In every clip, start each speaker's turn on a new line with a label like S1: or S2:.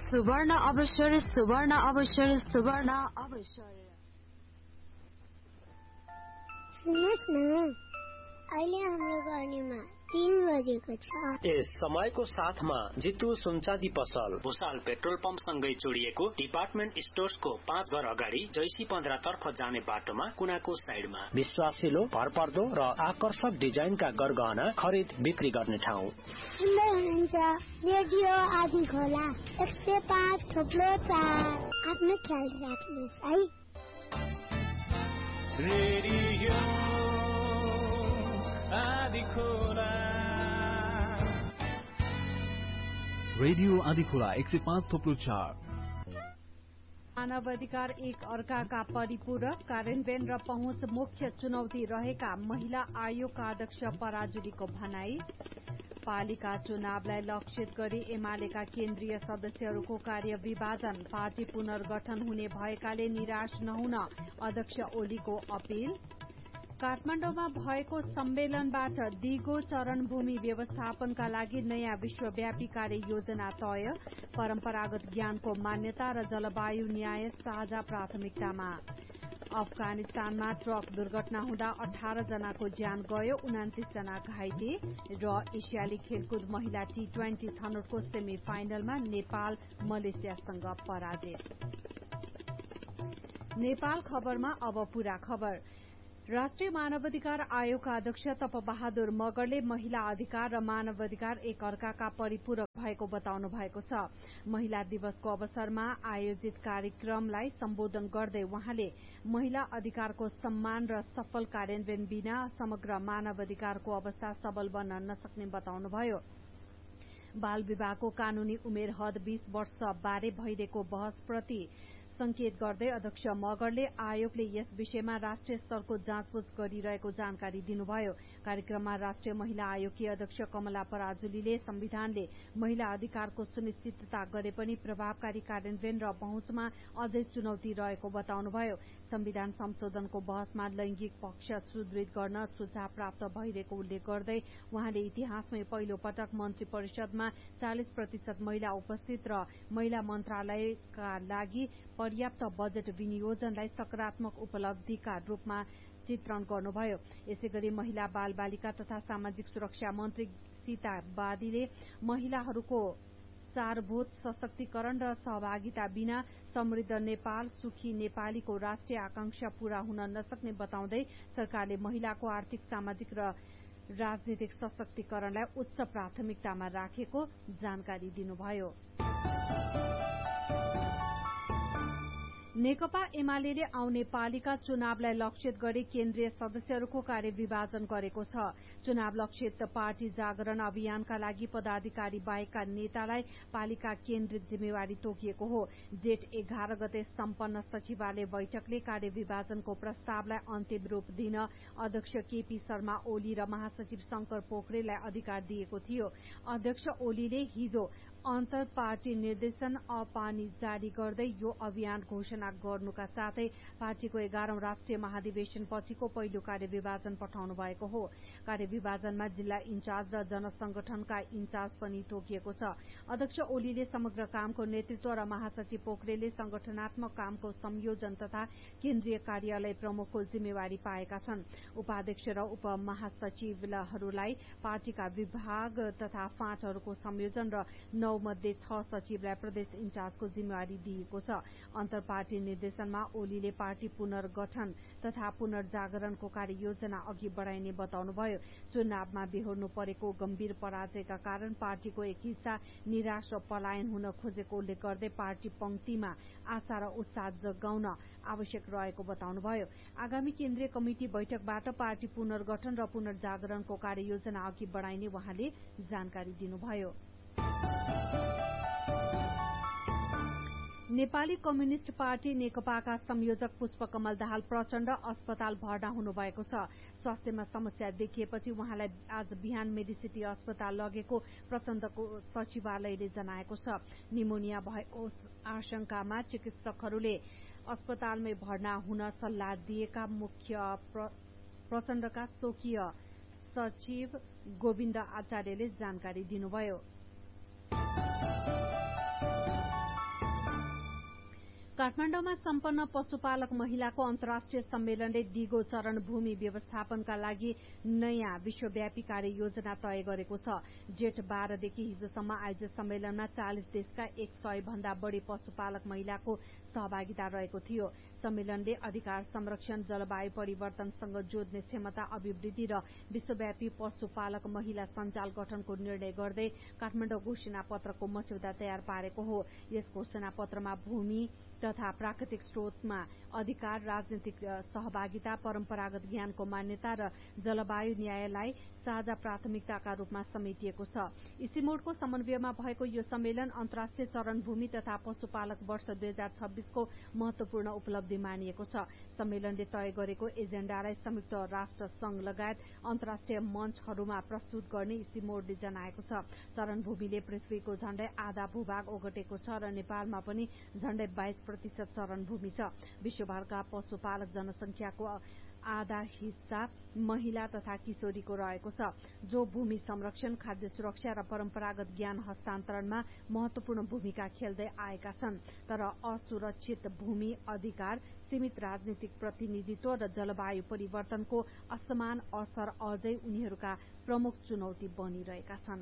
S1: सुवर्ण अवसर सुवर्ण अवसर सुवर्ण अवसर।
S2: सुन्नुहोस् न, अहिले हाम्रो गर्नेमा 3 बजेको छ।
S3: यस समयको साथमा जितु सुनचाँदी पसल भुसाल पेट्रोल पम्प सँगै जोडिएको डिपार्टमेन्ट स्टोर्सको 5 घर अगाडि जैसी 15 तर्फ जाने बाटोमा कुनाको साइडमा विश्वासिलो भरपर्दो र आकर्षक डिजाइनका गरगहना खरिद बिक्री गर्ने ठाउँ।
S2: सुन्दै हुनुहुन्छ रेडियो आदि खोला 105.4। आफ्नो ख्याल राख्नुहोस् है।
S4: रेडियो आदि खोला। रेडियो आदि खोला 105.4।
S5: मानव अधिकार एक अर्काका परिपूरक कार्यान्वयन र पहुँच मुख्य चुनौती रहेका महिला आयोगका अध्यक्ष पराजुलीको भनाई। पालिका चुनावलाई लक्षित गरी एमालेका केन्द्रीय सदस्यहरूको कार्य विभाजन, पार्टी पुनर्गठन हुने भएकाले निराश नहुन अध्यक्ष ओलीको अपील। काठमाडौँमा भएको सम्मेलनबाट दिगो चरणभूमि व्यवस्थापनका लागि नयाँ विश्वव्यापी कार्य योजना तय। परम्परागत ज्ञानको मान्यता र जलवायु न्याय साझा प्राथमिकतामा। अफगानिस्तानमा ट्रक दुर्घटना हुँदा 18 जनाको ज्यान गयो, 29 जना घाइते। र एसियाली खेलकुद महिला T20 छनौटको सेमी फाइनलमा नेपाल मलेसियासँग पराजित। नेपाल खबरमा अब पूरा खबर। राष्ट्रिय मानवाधिकार आयोगका अध्यक्ष तपबहादुर मगरले महिला अधिकार र मानवाधिकार एक अर्काका परिपूरक भएको बताउनु भएको छ। महिला दिवसको अवसरमा आयोजित कार्यक्रमलाई सम्बोधन गर्दै उहाँले महिला अधिकारको सम्मान र सफल कार्यान्वयन बिना समग्र मानवाधिकारको अवस्था सबल बन्न नसक्ने बताउनुभयो। बाल विवाहको कानूनी उमेर हद 20 वर्ष बारे भइरहेको बहसप्रति संकेत गर्दै अध्यक्ष मगरले आयोगले यस विषयमा राष्ट्रिय स्तरको जाँचबुझ गरिरहेको जानकारी दिनुभयो। कार्यक्रममा राष्ट्रिय महिला आयोगकी अध्यक्ष कमला पराजुलीले संविधानले महिला अधिकारको सुनिश्चितता गरे पनि प्रभावकारी कार्यान्वयन र पहुँचमा अझै चुनौती रहेको बताउनुभयो। संविधान संशोधनको बहसमा लैंगिक पक्ष सुदृढ गर्न सुझाव प्राप्त भइरहेको उल्लेख गर्दै उहाँले इतिहासमै पहिलो पटक मन्त्री परिषदमा 40% महिला उपस्थित र महिला मन्त्रालयका लागि पर्याप्त बजेट विनियोजनलाई सकारात्मक उपलब्धिका रूपमा चित्रण गर्नुभयो। यसैगरी महिला बाल बालिका तथा सामाजिक सुरक्षा मन्त्री सीता बादीले महिलाहरूको सारभूत सशक्तिकरण र सहभागिता बिना समृद्ध नेपाल सुखी नेपालीको राष्ट्रिय आकांक्षा पूरा हुन नसक्ने बताउँदै सरकारले महिलाको आर्थिक सामाजिक र राजनीतिक सशक्तिकरणलाई उच्च प्राथमिकतामा राखेको जानकारी दिनुभयो। नेकपा एमाले आउने पालिका चुनावलाई लक्षित गरी केन्द्रीय सदस्यहरूको कार्य विभाजन गरेको छ। चुनाव लक्षित पार्टी जागरण अभियानका लागि पदाधिकारी बाहेकका नेतालाई पालिका केन्द्रित जिम्मेवारी तोकिएको हो। जेठ 11 गते सम्पन्न सचिवालय बैठकले कार्य विभाजनको प्रस्तावलाई अन्तिम रूप दिन अध्यक्ष केपी शर्मा ओली र महासचिव शंकर पोखरेललाई अधिकार दिएको थियो। अध्यक्ष ओलीले हिजो अन्तर पार्टी निर्देशन अपानी जारी गर्दै यो अभियान घोषणा गर्नुका साथै पार्टीको 11औं राष्ट्रिय महाधिवेशन पछिको पहिलो कार्य विभाजन पठाउनु भएको हो। कार्य विभाजनमा जिल्ला इन्चार्ज र जनसंगठनका इन्चार्ज पनि तोकिएको छ। अध्यक्ष ओलीले समग्र कामको नेतृत्व र महासचिव पोखरेलले संगठनात्मक कामको संयोजन तथा केन्द्रीय कार्यालय प्रमुखको जिम्मेवारी पाएका छन्। उपाध्यक्ष र उपमहासचिवहरूलाई पार्टीका विभाग तथा फाँटहरूको संयोजन र 9 मध्ये 6 सचिवलाई प्रदेश इन्चार्जको जिम्मेवारी दिएको छ। अन्तर पार्टी निर्देशनमा ओलीले पार्टी पुनर्गठन तथा पुनर्जागरणको कार्ययोजना अघि बढ़ाइने बताउनुभयो। चुनावमा बेहोर्नु परेको गम्भीर पराजयका कारण पार्टीको एक हिस्सा निराश र पलायन हुन खोजेको उल्लेख गर्दै पार्टी पंक्तिमा आशा र उत्साह जगाउन आवश्यक रहेको बताउनुभयो। आगामी केन्द्रीय कमिटी बैठकबाट पार्टी पुनर्गठन र पुनर्जागरणको कार्ययोजना अघि बढ़ाइने उहाँले जानकारी दिनुभयो। नेपाली कम्युनिष्ट पार्टी नेकपाका संयोजक पुष्पकमल दाहाल प्रचण्ड अस्पताल भर्ना हुनुभएको छ। स्वास्थ्यमा समस्या देखिएपछि उहाँलाई आज बिहान मेडिसिटी अस्पताल लगेको प्रचण्डको सचिवालयले जनाएको छ। निमोनिया भएको आशंकामा चिकित्सकहरूले अस्पतालमै भर्ना हुन सल्लाह दिएका मुख्य प्रचण्डका स्वकीय सचिव गोविन्द आचार्यले जानकारी दिनुभयो। काठमाडौँमा सम्पन्न पशुपालक महिलाको अन्तर्राष्ट्रिय सम्मेलनले दिगो चरण भूमि व्यवस्थापनका लागि नयाँ विश्वव्यापी कार्य योजना तय गरेको छ। जेठ 12 देखि हिजोसम्म आयोजित सम्मेलनमा 40 देशका 100 भन्दा बढ़ी पशुपालक महिलाको सहभागिता रहेको थियो। सम्मेलनले अधिकार संरक्षण, जलवायु परिवर्तनसँग जोड्ने क्षमता अभिवृद्धि र विश्वव्यापी पशुपालक महिला सञ्जाल गठनको निर्णय गर्दै काठमाडौँ घोषणा पत्रको मस्यौदा तयार पारेको हो। यस घोषणा पत्रमा भूमि तथा प्राकृतिक स्रोतमा अधिकार, राजनीतिक सहभागिता, परम्परागत ज्ञानको मान्यता र जलवायु न्यायलाई साझा प्राथमिकताका रूपमा समेटिएको छ। इसिमोडको समन्वयमा भएको यो सम्मेलन अन्तर्राष्ट्रिय चरण भूमि तथा पशुपालक वर्ष 2026 को महत्वपूर्ण उपलब्धि मानिएको छ। सम्मेलनले तय गरेको एजेण्डालाई संयुक्त राष्ट्र संघ लगायत अन्तर्राष्ट्रिय मञ्चहरूमा प्रस्तुत गर्ने इसिमोडले जनाएको छ। चरण भूमिले पृथ्वीको झण्डै आधा भूभाग ओगटेको छ र नेपालमा पनि झण्डै 22% चरण भूमि छ। विश्वभरका पशुपालक जनसंख्याको आधा हिस्सा महिला तथा किशोरीको रहेको छ, जो भूमि संरक्षण, खाद्य सुरक्षा र परम्परागत ज्ञान हस्तान्तरणमा महत्वपूर्ण भूमिका खेल्दै आएका छन्। तर असुरक्षित भूमि अधिकार, सीमित राजनीतिक प्रतिनिधित्व र जलवायु परिवर्तनको असमान असर अझै उनीहरूका प्रमुख चुनौती बनिरहेका छन्।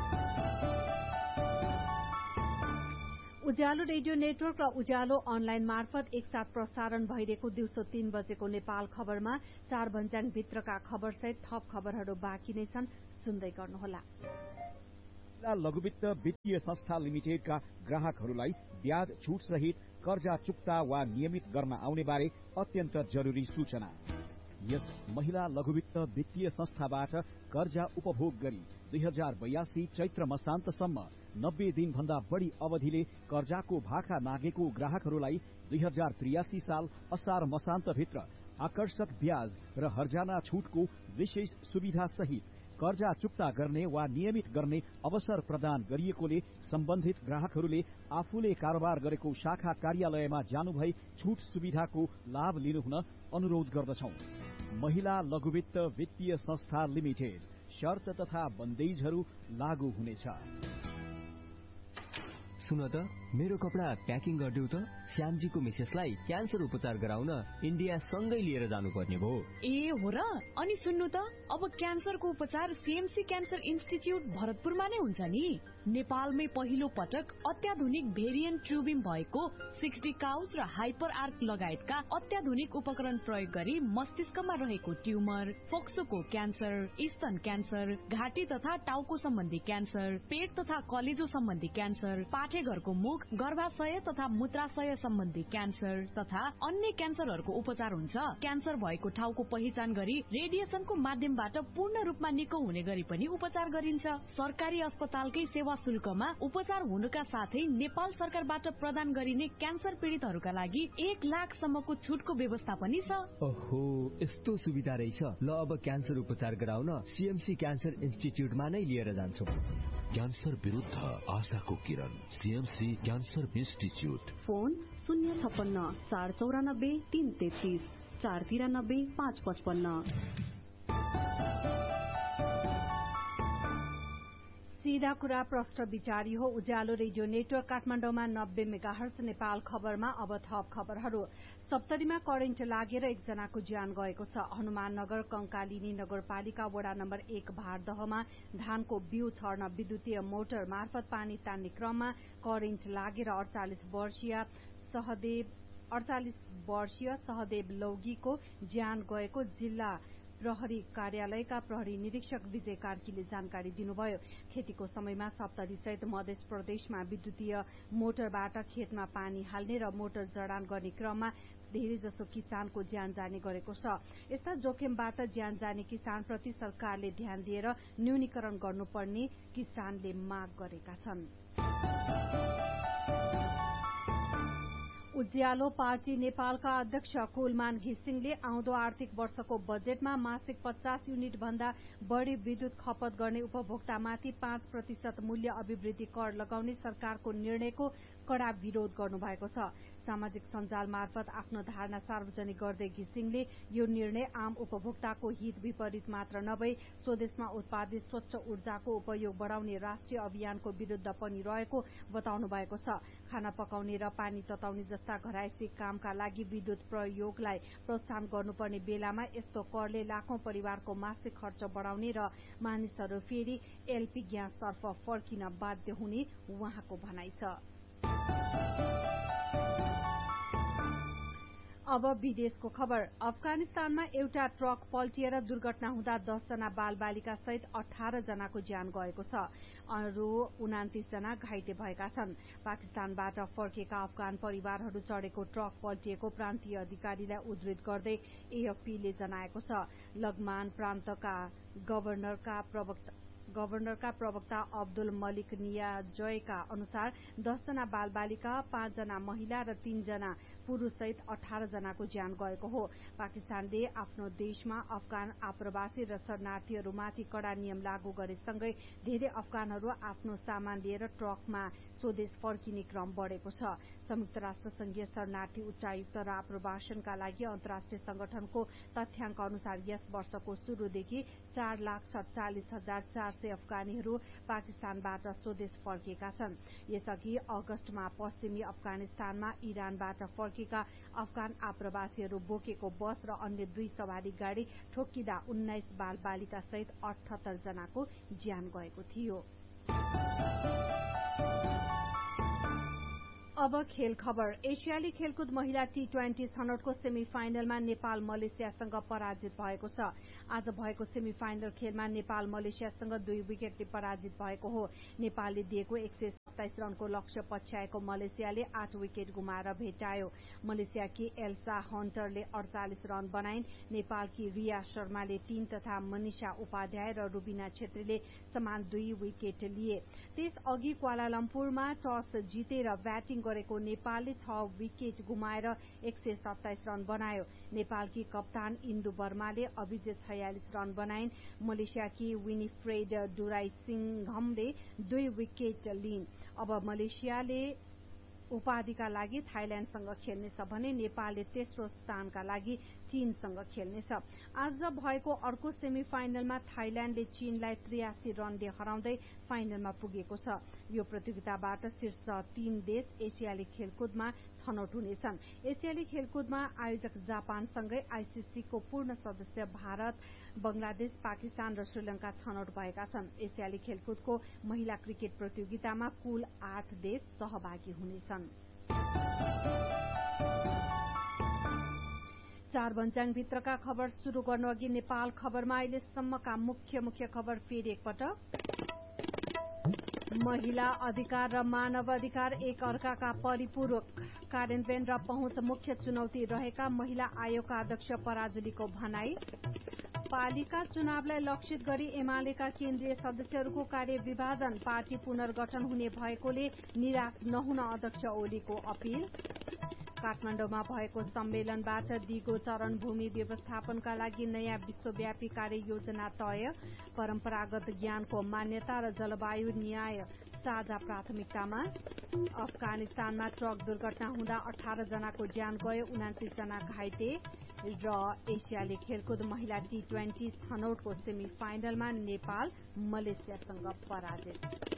S5: उज्यालो रेडियो नेटवर्क र उज्यालो अनलाइन मार्फत एकसाथ प्रसारण भइरहेको दिउँसो 3 बजेको नेपाल खबरमा 4 भन्ज्याङ भित्रका खबरसहित थप खबरहरू बाँकी नै छन्, सुन्दै गर्नुहोला।
S6: लघुवित्त वित्तीय संस्था लिमिटेडका ग्राहकहरूलाई ब्याज छुट सहित कर्जा चुक्ता वा नियमित गर्न आउने बारे अत्यन्त जरुरी सूचना। यस महिला लघुवित्त वित्तीय संस्थाबाट कर्जा उपभोग गरी 2082 चैत्र मसान्तसम्म 90 दिन भन्दा बढ़ी अवधिले कर्जाको भाका मागेको ग्राहकहरूलाई 2083 साल असार मसान्तभित्र आकर्षक ब्याज र हर्जाना छुटको विशेष सुविधा सहित कर्जा चुक्ता गर्ने वा नियमित गर्ने अवसर प्रदान गरिएकोले सम्बन्धित ग्राहकहरूले आफूले कारोबार गरेको शाखा कार्यालयमा जानुभई छुट सुविधाको लाभ लिनुहुन अनुरोध गर्दछौं। महिला लघुवित्त वित्तीय संस्था लिमिटेड, शर्त तथा बन्देजहरू लागू हुनेछ।
S7: सुन त, मेरो कपडा प्याकिङ गरिदेऊ त। श्यामजीको मिसेसलाई क्यान्सर उपचार गराउन इन्डिया सँगै लिएर जानुपर्ने भयो।
S8: ए हो र? अनि सुन्नु त, अब क्यान्सरको उपचार सीएमसी क्यान्सर इन्स्टिच्युट भरतपुरमा नै हुन्छ नि। नेपालमै पहिलो पटक अत्याधुनिक भेरिएन्ट ट्युबिङ भएको 60 काउज र हाइपर आर्क लगायतका अत्याधुनिक उपकरण प्रयोग गरी मस्तिष्कमा रहेको ट्युमर, फोक्सोको क्यान्सर, स्तन क्यान्सर, घाँटी तथा टाउको सम्बन्धी क्यान्सर, पेट तथा कलेजो सम्बन्धी क्यान्सर, पाठेघरको मुख, गर्भाशय तथा मूत्राशय सम्बन्धी क्यान्सर तथा अन्य क्यान्सरहरूको उपचार हुन्छ। क्यान्सर भएको ठाउँको पहिचान गरी रेडिएसनको माध्यमबाट पूर्ण रूपमा निको हुने गरी पनि उपचार गरिन्छ। सरकारी अस्पतालकै सेवा शुल्कमा उपचार हुनुका साथै नेपाल सरकारबाट प्रदान गरिने क्यान्सर पीड़ितहरूका लागि 1 लाखसम्मको छुटको व्यवस्था पनि छ।
S7: ओहो, यस्तो सुविधा रहेछ। ल, अब क्यान्सर उपचार गराउन सीएमसी क्यान्सर इन्स्टिच्युटमा नै लिएर जान्छौ।
S9: क्यान्सर विरुद्ध आशाको किरण, सीएमसी क्यान्सर इन्स्टिच्युट।
S10: फोन 056 494 333 493 555।
S5: सीधा कुरा प्रश्न विचारी हो। उज्यालो रेडियो नेटवर्क काठमाडौँमा 90 मेगाहर्ज नेपाल खबरमा अब थप खबरहरू। सप्तरीमा करेन्ट लागेर एकजनाको ज्यान गएको छ। हनुमाननगर कंकालिनी नगरपालिका वडा नम्बर 1 भारदहमा धानको बिउ छर्न विद्युतीय मोटर मार्फत पानी तान्ने क्रममा करेन्ट लागेर 48 वर्षीय सहदेव लौगीको ज्यान गएको जिल्ला प्रहरी कार्यालयका प्रहरी निरीक्षक विजय कार्कीले जानकारी दिनुभयो। खेतीको समयमा सप्तरी सहित मध्य प्रदेशमा विद्युतीय मोटरबाट खेतमा पानी हाल्ने र मोटर जडान गर्ने क्रममा धेरै जसो किसानको ज्यान जाने गरेको छ। यस्ता जोखिमबाट ज्यान जाने किसानप्रति सरकारले ध्यान दिएर न्यूनीकरण गर्नुपर्ने किसानले माग गरेका छन्। उज्यालो पार्टी नेपालका अध्यक्ष कुलमान घिसिङले आउँदो आर्थिक वर्षको बजेटमा मासिक 50 युनिट भन्दा बढ़ी विद्युत खपत गर्ने उपभोक्तामाथि 5% मूल्य अभिवृद्धि कर लगाउने सरकारको निर्णयको कड़ा विरोध गर्नुभएको छ। सामाजिक सञ्जाल मार्फत आफ्नो धारणा सार्वजनिक गर्दै घिसिङले यो निर्णय आम उपभोक्ताको हित विपरीत मात्र नभई स्वदेशमा उत्पादित स्वच्छ ऊर्जाको उपयोग बढ़ाउने राष्ट्रिय अभियानको विरूद्ध पनि रहेको बताउनु भएको छ। खाना पकाउने र पानी तताउने जस्ता जस्ता घरायसी कामका लागि विद्युत प्रयोगलाई प्रोत्साहन गर्नुपर्ने बेलामा यस्तो करले लाखौं परिवारको मासिक खर्च बढाउने र मानिसहरू फेरि एलपी ग्यासतर्फ फर्किन बाध्य हुने उहाँको भनाइ छ। अब विदेशको खबर। अफगानिस्तानमा एउटा ट्रक पल्टिएर दुर्घटना हुँदा 10 जना बालबालिका सहित 18 जनाको ज्यान गएको छ। अरू 29 जना घाइते भएका छन्। पाकिस्तानबाट फर्केका अफगान परिवारहरू चढेको ट्रक पल्टिएको प्रान्तीय अधिकारीलाई उद्धृत गर्दै एएफपीले जनाएको छ। लगमान प्रान्तका गभर्नरका प्रवक्ता अब्दुल मलिक नियाजयका अनुसार 10 जना बालबालिका, 5 जना महिला र 3 जना पुरूष सहित 18 जनाको ज्यान गएको हो। पाकिस्तानले आफ्नो देशमा अफगान आप्रवासी र शरणार्थीहरूमाथि कडा नियम लागू गरेसँगै धेरै अफगानहरू आफ्नो सामान लिएर ट्रकमा स्वदेश फर्किने क्रम बढेको छ। संयुक्त राष्ट्र संघीय शरणार्थी उच्चायुक्त र आप्रवासनका लागि अन्तर्राष्ट्रिय संगठनको तथ्याङ्क अनुसार यस वर्षको शुरूदेखि 4,47,400 अफगानीहरू पाकिस्तानबाट स्वदेश फर्किएका छन्। यसअघि अगस्तमा पश्चिमी अफगानिस्तानमा इरानबाट फर्केका अफगान आप्रवासीहरू बोकेको बस र अन्य 2 सवारी गाड़ी ठोक्किँदा 19 बालबालिका सहित 78 जनाको ज्यान गएको थियो। अब खेल खबर। एसियाली खेलकुद महिला T20 छनौटको सेमी फाइनलमा नेपाल मलेसियासँग पराजित भएको छ। आज भएको सेमी फाइनल खेलमा नेपाल मलेसियासँग 2 विकेटले पराजित भएको हो। नेपालले दिएको 127 रनको लक्ष्य पछ्याएको मलेसियाले 8 विकेट गुमाएर भेटायो। मलेसियाकी एल्सा हन्टरले 48 रन बनाइन्। नेपालकी रिया शर्माले 3 तथा मनिषा उपाध्याय र रुबिना छेत्रीले समान 2 विकेट लिए। त्यसअघि क्वालालम्पुरमा टस जितेर ब्याटिङ गरेको नेपालले 6 विकेट गुमाएर 127 रन बनायो। नेपालकी कप्तान इन्दु वर्माले अभिजित 46 रन बनाइन्। मलेसियाकी Winifred डुराइसिंघमले 2 wicket लिइन्। अब मलेसियाले उपाधिका लागि थाइल्याण्डसँग खेल्नेछ भने नेपालले तेस्रो स्थानका लागि चीनसँग खेल्नेछ। आज भएको अर्को सेमी फाइनलमा थाइल्याण्डले चीनलाई 83 रनले हराउँदै फाइनलमा पुगेको छ। यो प्रतियोगिताबाट शीर्ष 3 देश एसियाली खेलकुदमा छनौट हुनेछन्। एसियाली खेलकुदमा आयोजक जापानसँगै आईसीसीको पूर्ण सदस्य भारत, बंगलादेश, पाकिस्तान र श्रीलंका छनौट भएका छन्। एसियाली खेलकुदको महिला क्रिकेट प्रतियोगितामा कुल 8 देश सहभागी हुनेछन्। 4 भन्ज्याङ भित्रका खबर शुरू गर्नु अघि नेपाल खबरमा अहिलेसम्मका मुख्य खबर फेरि एकपटक। महिला अधिकार र मानव अधिकार एक अर्काका परिपूरक कार्यान्वयन र पहुँच मुख्य चुनौती रहेका महिला आयोगका अध्यक्ष पराजुलीको भनाई। पालिका चुनावलाई लक्षित गरी एमालेका केन्द्रीय सदस्यहरूको कार्यविभाजन, पार्टी पुनर्गठन हुने भएकोले निराश नहुन अध्यक्ष ओलीको अपील। काठमाडौँमा भएको सम्मेलनबाट दिगो चरण भूमि व्यवस्थापनका लागि नयाँ विश्वव्यापी कार्ययोजना तय। परम्परागत ज्ञानको मान्यता र जलवायु न्याय साझा प्राथमिकतामा। अफगानिस्तानमा ट्रक दुर्घटना हुँदा 18 जनाको ज्यान गयो, 29 जना घाइते। र एसियाली खेलकुद महिला T20 छनौटको सेमी फाइनलमा नेपाल मलेसियासँग पराजित।